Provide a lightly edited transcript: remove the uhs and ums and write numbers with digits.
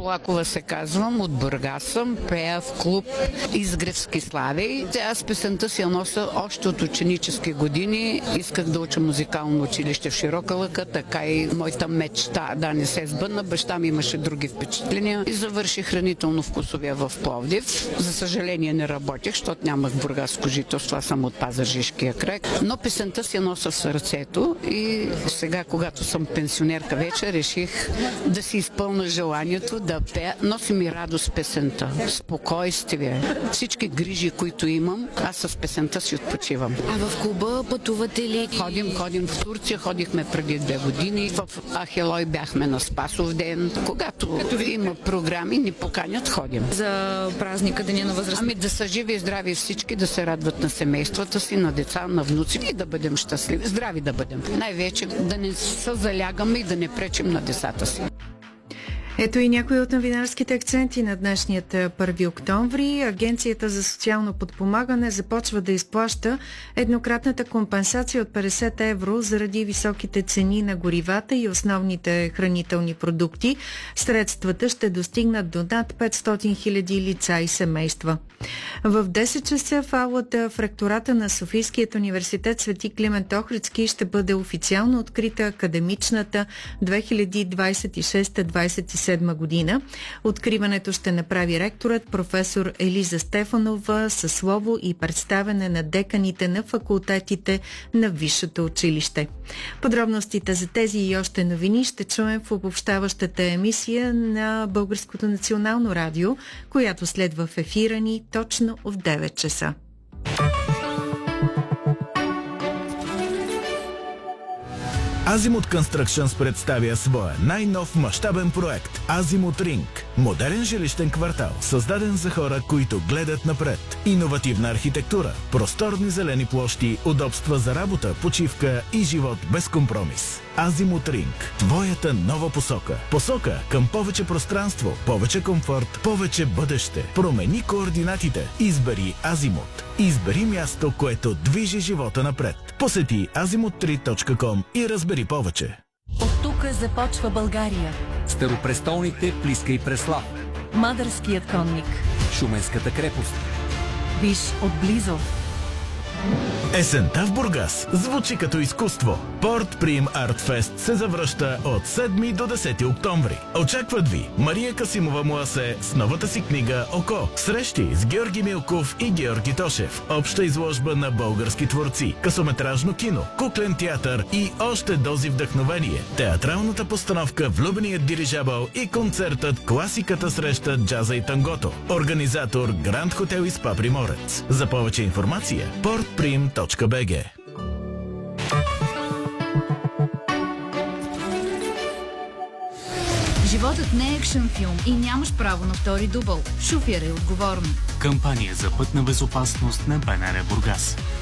Полакова се казвам, от Бургас съм, пея в клуб Изгревски слави. Аз песента си я нося още от ученически години. Исках да уча музикално училище в Широка лъка, така и моята мечта да не се сбъдна. Баща ми имаше други впечатления и завърших хранително-вкусовия в Пловдив. За съжаление не работех, защото нямах бургаско жителство, аз съм от Пазарджишкия край. Но песента си я нося в сърцето и сега, когато съм пенсионерка вече, реших да си изпълня желанието да пея. Носи ми радост песента, спокойствие. Всички грижи, които имам, аз с песента си отпочивам. А в клуба пътувате ли? Ходим в Турция, ходихме преди 2 години. В Ахелой бяхме на Спасов ден. Когато има програми, ни поканят, ходим. За празника, Деня на възрастта? Ами да са живи и здрави всички, да се радват на семействата си, на деца, на внуци и да бъдем щастливи, здрави да бъдем. Най-вече да не се залягаме и да не пречим на децата си. Ето и някои от новинарските акценти на днешният 1 октомври. Агенцията за социално подпомагане започва да изплаща еднократната компенсация от 50 евро заради високите цени на горивата и основните хранителни продукти. Средствата ще достигнат до над 500 000 лица и семейства. В 10 часа в аулата в ректората на Софийският университет Свети Климент Охридски ще бъде официално открита академичната 2026-27 година. Откриването ще направи ректорът професор Елиза Стефанова със слово и представяне на деканите на факултетите на Висшето училище. Подробностите за тези и още новини ще чуем в обобщаващата емисия на Българското национално радио, която следва в ефира ни точно в 9 часа. Азимут Constructions представя своя най-нов мащабен проект Азимут Ринг. Модерен жилищен квартал, създаден за хора, които гледат напред. Иновативна архитектура, просторни зелени площи, удобства за работа, почивка и живот без компромис. Азимут Ринг. Твоята нова посока. Посока към повече пространство, повече комфорт, повече бъдеще. Промени координатите. Избери Азимут. Избери място, което движи живота напред. Посети azimut3.com и разбери повече. От тук започва България. Старопрестолните Плиска и Преслав. Мадърският конник. Шуменската крепост. Виж отблизо. Есента в Бургас звучи като изкуство. Порт Прим Арт Фест се завръща от 7 до 10 октомври. Очакват ви Мария Касимова Муасе с новата си книга «Око». Срещи с Георги Милков и Георги Тошев. Обща изложба на български творци. Късометражно кино, куклен театър и още дози вдъхновение. Театралната постановка «Влюбеният дирижабъл» и концертът «Класиката среща джаза и тангото». Организатор Гранд Хотел и Спа Приморец. За повече информация portprim.bg. Животът не е екшън филм и нямаш право на втори дубъл. Шофирай отговорно. Кампания за пътна безопасност на БНР Бургас.